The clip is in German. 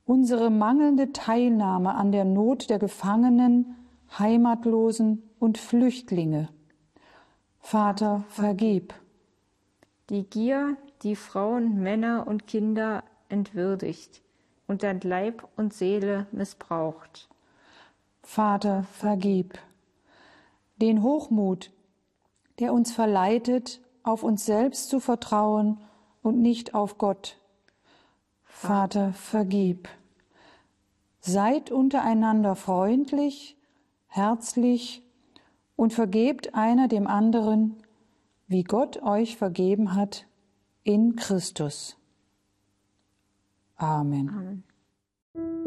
unsere mangelnde Teilnahme an der Not der Gefangenen, Heimatlosen und Flüchtlinge. Vater, vergib. Die Gier, die Frauen, Männer und Kinder entwürdigt und an Leib und Seele missbraucht. Vater, vergib. Den Hochmut, der uns verleitet, auf uns selbst zu vertrauen und nicht auf Gott. Vater, vergib. Seid untereinander freundlich, herzlich und vergebt einer dem anderen, wie Gott euch vergeben hat in Christus. Amen. Amen.